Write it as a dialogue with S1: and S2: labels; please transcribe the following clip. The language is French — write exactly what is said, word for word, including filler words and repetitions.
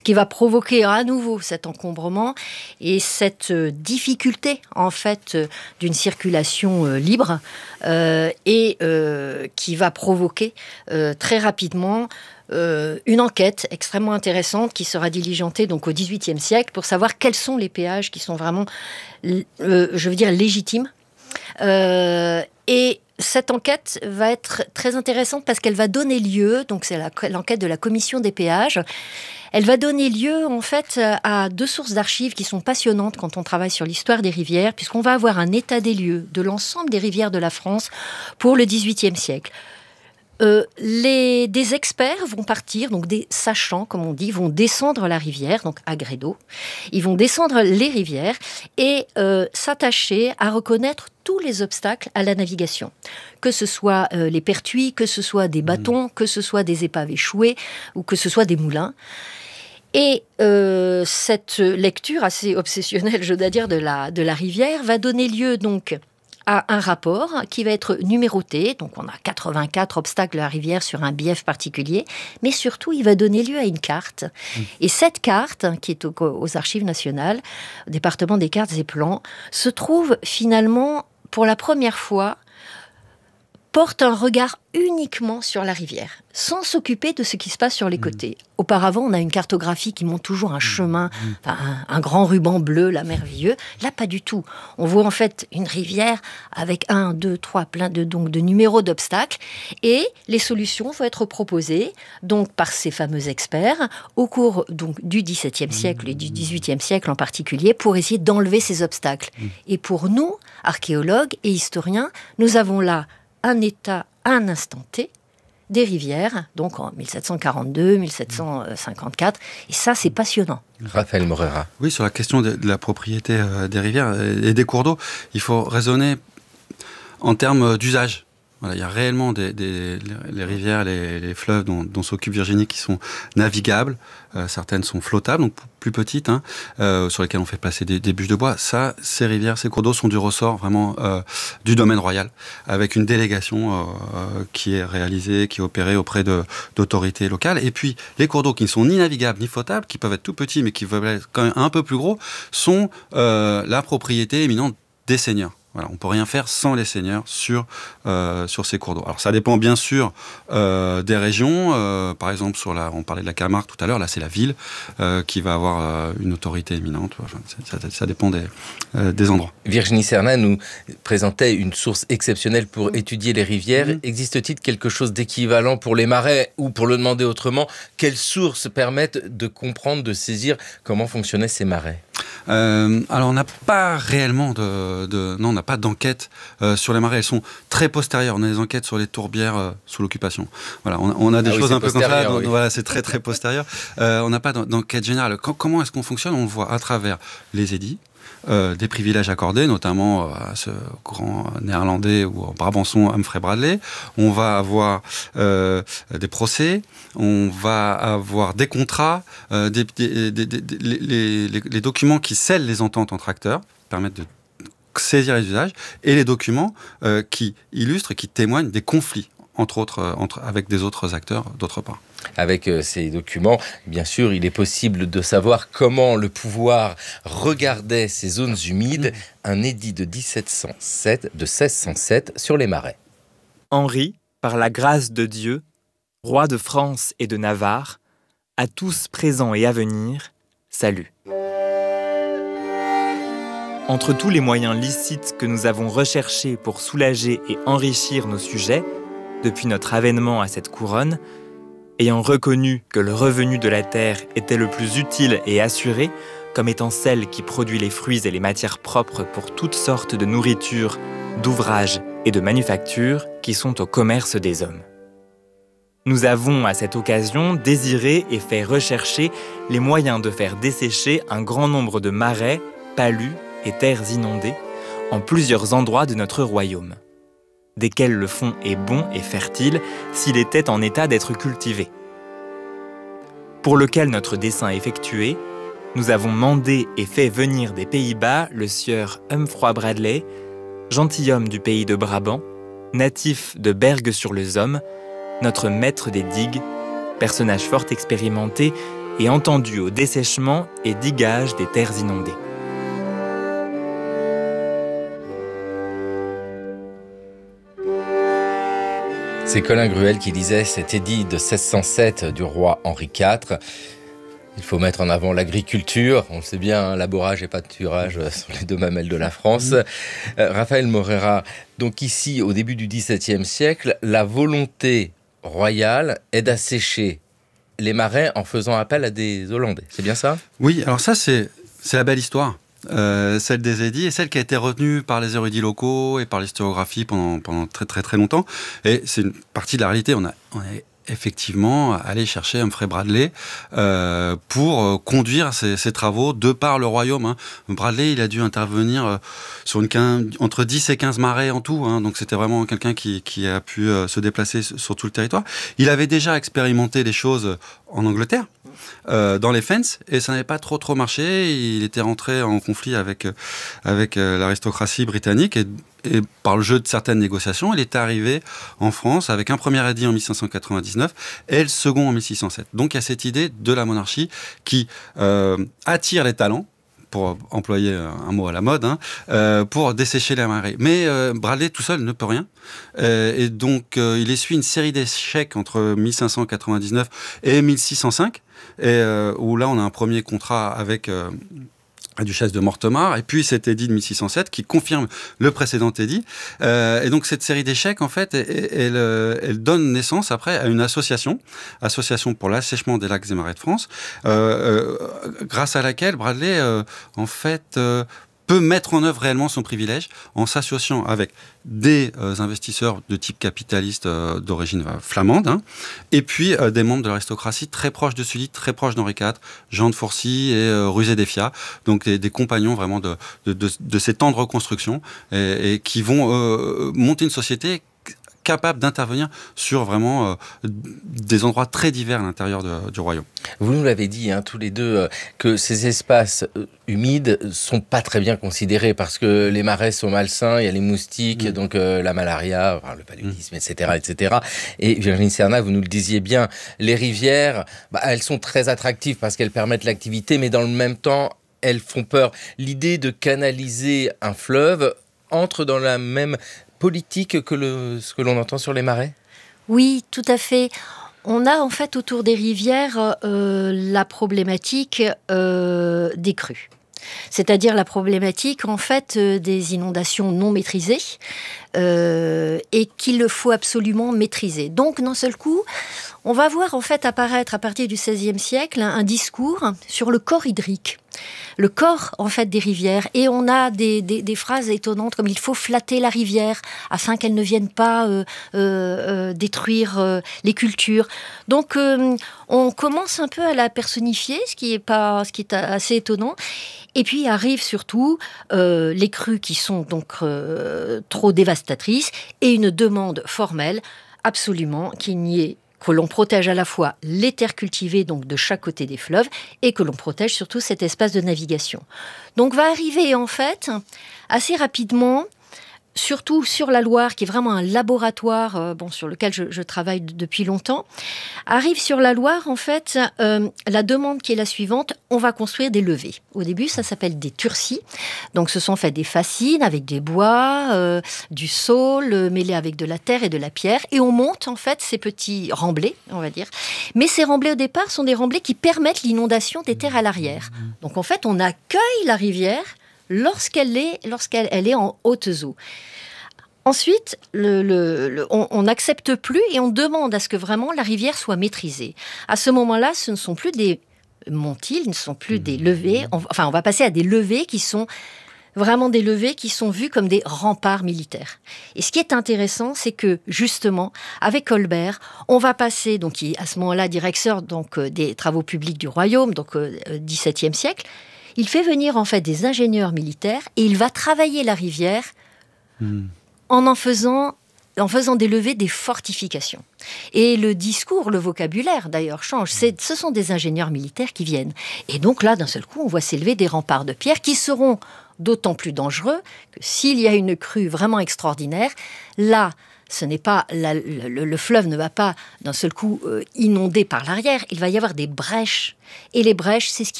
S1: qui va provoquer à nouveau cet encombrement et cette difficulté en fait d'une circulation euh, libre euh, et euh, qui va provoquer euh, très rapidement euh, une enquête extrêmement intéressante qui sera diligentée donc au dix-huitième siècle pour savoir quels sont les péages qui sont vraiment, euh, je veux dire, légitimes. Euh, et cette enquête va être très intéressante parce qu'elle va donner lieu, donc c'est la, l'enquête de la commission des péages, elle va donner lieu en fait à deux sources d'archives qui sont passionnantes quand on travaille sur l'histoire des rivières, puisqu'on va avoir un état des lieux de l'ensemble des rivières de la France pour le dix-huitième siècle. Euh, les, des experts vont partir, donc des sachants, comme on dit, vont descendre la rivière, donc à gré d'eau. Ils vont descendre les rivières et euh, s'attacher à reconnaître tous les obstacles à la navigation. Que ce soit euh, les pertuis, que ce soit des bâtons, mmh. que ce soit des épaves échouées ou que ce soit des moulins. Et euh, cette lecture assez obsessionnelle, je dois dire, de la, de la rivière va donner lieu donc à un rapport qui va être numéroté. Donc, on a quatre-vingt-quatre obstacles de la rivière sur un bief particulier. Mais surtout, il va donner lieu à une carte. Mmh. Et cette carte, qui est aux, aux Archives nationales, au département des cartes et plans, se trouve finalement, pour la première fois, porte un regard uniquement sur la rivière, sans s'occuper de ce qui se passe sur les mmh. côtés. Auparavant, on a une cartographie qui montre toujours un chemin, mmh. enfin, un, un grand ruban bleu, là, merveilleux. Là, pas du tout. On voit en fait une rivière avec un, deux, trois, plein de, donc, de numéros d'obstacles. Et les solutions vont être proposées donc, par ces fameux experts au cours donc, du dix-septième siècle et du dix-huitième siècle en particulier pour essayer d'enlever ces obstacles. Mmh. Et pour nous, archéologues et historiens, nous avons là un état à un instant T des rivières, donc en dix-sept cent quarante-deux, dix-sept cent cinquante-quatre, et ça c'est passionnant.
S2: Raphaël Morera.
S3: Oui, sur la question de, de la propriété euh, des rivières et des cours d'eau, il faut raisonner en termes d'usage. Voilà, il y a réellement des, des les rivières, les, les fleuves dont, dont s'occupe Virginie qui sont navigables. Euh, certaines sont flottables, donc plus petites, hein, euh, sur lesquelles on fait passer des, des bûches de bois. Ça, ces rivières, ces cours d'eau sont du ressort vraiment euh, du domaine royal, avec une délégation euh, qui est réalisée, qui est opérée auprès de, d'autorités locales. Et puis, les cours d'eau qui ne sont ni navigables ni flottables, qui peuvent être tout petits, mais qui peuvent être quand même un peu plus gros, sont euh, la propriété éminente des seigneurs. Voilà, on ne peut rien faire sans les seigneurs sur, euh, sur ces cours d'eau. Alors ça dépend bien sûr euh, des régions. Euh, par exemple, sur la, on parlait de la Camargue tout à l'heure, là c'est la ville euh, qui va avoir euh, une autorité éminente. Enfin, ça, ça dépend des, euh, des endroits.
S2: Virginie Serna nous présentait une source exceptionnelle pour étudier les rivières. Mmh. Existe-t-il quelque chose d'équivalent pour les marais ou pour le demander autrement, quelles sources permettent de comprendre, de saisir comment fonctionnaient ces marais ?
S3: Euh, alors on n'a pas réellement de, de non on n'a pas d'enquête euh, sur les marais, elles sont très postérieures. On a des enquêtes sur les tourbières euh, sous l'occupation. Voilà, on, on a des ah choses oui, un peu comme ça. Donc, oui. Voilà, c'est très très postérieur. Euh, on n'a pas d'enquête générale. Quand, comment est-ce qu'on fonctionne ? On le voit à travers les édits. Euh, des privilèges accordés, notamment euh, à ce grand néerlandais ou au Brabançon Humphrey Bradley. On va avoir euh, des procès, on va avoir des contrats, euh, des, des, des, des, des, les, les, les documents qui scellent les ententes entre acteurs, permettent de saisir les usages, et les documents euh, qui illustrent et qui témoignent des conflits entre autres, entre, avec des autres acteurs d'autre part.
S2: Avec euh, ces documents, bien sûr, il est possible de savoir comment le pouvoir regardait ces zones humides. Un édit de dix-sept cent sept, de seize cent sept sur les marais.
S4: Henri, par la grâce de Dieu, roi de France et de Navarre, à tous présents et à venir, salut. Entre tous les moyens licites que nous avons recherchés pour soulager et enrichir nos sujets, depuis notre avènement à cette couronne, ayant reconnu que le revenu de la terre était le plus utile et assuré, comme étant celle qui produit les fruits et les matières propres pour toutes sortes de nourriture, d'ouvrages et de manufactures qui sont au commerce des hommes. Nous avons, à cette occasion, désiré et fait rechercher les moyens de faire dessécher un grand nombre de marais, palus et terres inondées en plusieurs endroits de notre royaume, desquels le fond est bon et fertile s'il était en état d'être cultivé. Pour lequel notre dessein effectué, nous avons mandé et fait venir des Pays-Bas le sieur Humphrey Bradley, gentilhomme du pays de Brabant, natif de Bergue-sur-le-Zoom, notre maître des digues, personnage fort expérimenté et entendu au dessèchement et digage des terres inondées.
S2: C'est Colin Gruel qui lisait cet édit de seize cent sept du roi Henri quatre. Il faut mettre en avant l'agriculture. On le sait bien, hein, labourage et pâturage sont les deux mamelles de la France. Euh, Raphaël Morera, donc ici, au début du dix-septième siècle, la volonté royale est d'assécher les marais en faisant appel à des Hollandais. C'est bien ça ?
S3: Oui, alors ça, c'est, c'est la belle histoire. Euh, celle des édits et celle qui a été retenue par les érudits locaux et par l'historiographie pendant, pendant très très très longtemps. Et c'est une partie de la réalité. On a, on a effectivement allé chercher Humphrey Bradley euh, pour conduire ces, ces travaux de par le royaume. Hein. Bradley, il a dû intervenir euh, sur une quinze, entre dix et quinze marais en tout. Hein. Donc c'était vraiment quelqu'un qui, qui a pu euh, se déplacer sur tout le territoire. Il avait déjà expérimenté des choses en Angleterre. Euh, dans les Fens, et ça n'avait pas trop trop marché. Il était rentré en conflit avec, avec euh, l'aristocratie britannique et, et par le jeu de certaines négociations, il est arrivé en France avec un premier édit en mille cinq cent quatre-vingt-dix-neuf et le second en mille six cent sept. Donc il y a cette idée de la monarchie qui euh, attire les talents, pour employer un mot à la mode, hein, euh, pour dessécher les marais. Mais euh, Bradley tout seul ne peut rien. Euh, et donc, euh, il essuie une série d'échecs entre mille cinq cent quatre-vingt-dix-neuf et mille six cent cinq, et, euh, où là, on a un premier contrat avec euh, la duchesse de Mortemart, et puis cet édit de mille six cent sept qui confirme le précédent édit. Euh, et donc, cette série d'échecs, en fait, elle, elle, elle donne naissance après à une association, association pour l'assèchement des lacs et marais de France, euh, euh, grâce à laquelle Bradley, euh, en fait, euh, peut mettre en œuvre réellement son privilège en s'associant avec des euh, investisseurs de type capitaliste euh, d'origine euh, flamande, hein, et puis euh, des membres de l'aristocratie très proches de Sully, très proches d'Henri quatre, Jean de Fourcy et euh, Rusé d'Effiat, donc des, des compagnons vraiment de, de, de, de ces temps de reconstruction, et, et qui vont euh, monter une société capable d'intervenir sur vraiment euh, des endroits très divers à l'intérieur de, du royaume.
S2: Vous nous l'avez dit, hein, tous les deux, euh, que ces espaces euh, humides sont pas très bien considérés parce que les marais sont malsains, il y a les moustiques, mmh. donc euh, la malaria, enfin, le paludisme, mmh. et cetera, et cetera. Et Virginie Serna, vous nous le disiez bien, les rivières, bah, elles sont très attractives parce qu'elles permettent l'activité, mais dans le même temps, elles font peur. L'idée de canaliser un fleuve entre dans la même politique que le, ce que l'on entend sur les marais ?
S1: Oui, tout à fait. On a en fait autour des rivières euh, la problématique euh, des crues. C'est-à-dire la problématique en fait euh, des inondations non maîtrisées euh, et qu'il faut absolument maîtriser. Donc d'un seul coup, on va voir en fait apparaître à partir du seizième siècle un, un discours sur le corps hydrique. Le corps en fait des rivières, et on a des, des, des phrases étonnantes comme il faut flatter la rivière afin qu'elle ne vienne pas euh, euh, détruire euh, les cultures. Donc euh, on commence un peu à la personnifier, ce qui est pas, ce qui est assez étonnant. Et puis arrivent surtout euh, les crues qui sont donc euh, trop dévastatrices et une demande formelle absolument qu'il n'y ait que l'on protège à la fois les terres cultivées, donc de chaque côté des fleuves, et que l'on protège surtout cet espace de navigation. Donc va arriver en fait assez rapidement, surtout sur la Loire, qui est vraiment un laboratoire euh, bon, sur lequel je, je travaille d- depuis longtemps, arrive sur la Loire, en fait, euh, la demande qui est la suivante, on va construire des levées. Au début, ça s'appelle des turcis. Donc, ce sont en fait des fascines avec des bois, euh, du saule, euh, mêlé avec de la terre et de la pierre. Et on monte, en fait, ces petits remblais, on va dire. Mais ces remblais, au départ, sont des remblais qui permettent l'inondation des terres à l'arrière. Donc, en fait, on accueille la rivière lorsqu'elle est, lorsqu'elle elle est en hautes eaux. Ensuite, le, le, le, on n'accepte plus et on demande à ce que vraiment la rivière soit maîtrisée. À ce moment-là, ce ne sont plus des montilles, ce ne sont plus des levées. On, enfin, on va passer à des levées qui sont vraiment des levées qui sont vues comme des remparts militaires. Et ce qui est intéressant, c'est que justement, avec Colbert, on va passer, donc qui est à ce moment-là directeur donc, euh, des travaux publics du royaume, donc euh, dix-septième siècle. Il fait venir en fait des ingénieurs militaires et il va travailler la rivière mmh. en en faisant, en faisant des levées, des fortifications. Et le discours, le vocabulaire d'ailleurs change. C'est, ce sont des ingénieurs militaires qui viennent. Et donc là, d'un seul coup, on voit s'élever des remparts de pierre qui seront d'autant plus dangereux que s'il y a une crue vraiment extraordinaire, là, Ce n'est pas la, le, le fleuve ne va pas d'un seul coup euh, inonder par l'arrière. Il va y avoir des brèches. Et les brèches, c'est ce qui